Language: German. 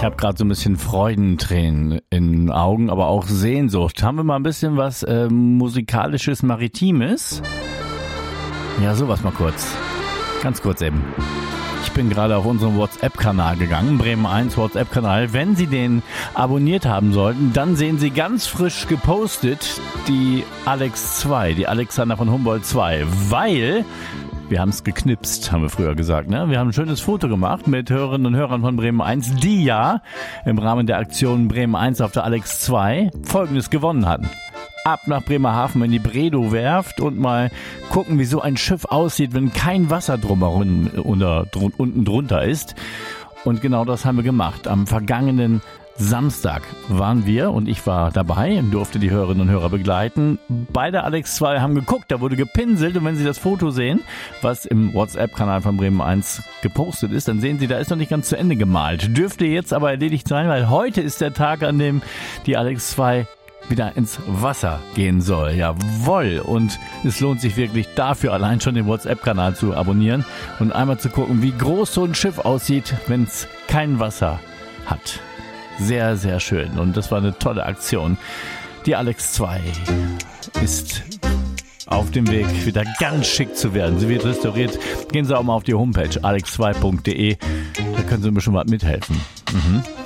Ich habe gerade so ein bisschen Freudentränen in den Augen, aber auch Sehnsucht. Haben wir mal ein bisschen was musikalisches, Maritimes? Ja, sowas mal kurz. Ganz kurz eben. Ich bin gerade auf unseren WhatsApp-Kanal gegangen, Bremen 1 WhatsApp-Kanal. Wenn Sie den abonniert haben sollten, dann sehen Sie ganz frisch gepostet die Alex 2, die Alexander von Humboldt 2, weil wir haben es geknipst, haben wir früher gesagt. Ne? Wir haben ein schönes Foto gemacht mit Hörerinnen und Hörern von Bremen 1, die ja im Rahmen der Aktion Bremen 1 auf der Alex 2 Folgendes gewonnen hatten. Ab nach Bremerhaven in die Bredow-Werft und mal gucken, wie so ein Schiff aussieht, wenn kein Wasser drumherum unten drunter ist. Und genau das haben wir gemacht. Am vergangenen Samstag waren wir und ich war dabei und durfte die Hörerinnen und Hörer begleiten. Bei der Alex 2 haben geguckt, da wurde gepinselt und wenn Sie das Foto sehen, was im WhatsApp-Kanal von Bremen 1 gepostet ist, dann sehen Sie, da ist noch nicht ganz zu Ende gemalt. Dürfte jetzt aber erledigt sein, weil heute ist der Tag, an dem die Alex 2 wieder ins Wasser gehen soll. Jawohl. Und es lohnt sich wirklich dafür allein schon den WhatsApp-Kanal zu abonnieren und einmal zu gucken, wie groß so ein Schiff aussieht, wenn es kein Wasser hat. Sehr, sehr schön. Und das war eine tolle Aktion. Die Alex 2 ist auf dem Weg, wieder ganz schick zu werden. Sie wird restauriert. Gehen Sie auch mal auf die Homepage alex2.de. Da können Sie mir schon mal mithelfen.